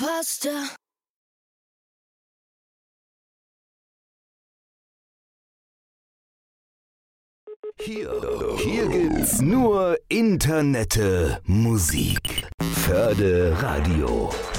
Pasta. Hier gibt's nur Internette Musik. Förde Radio.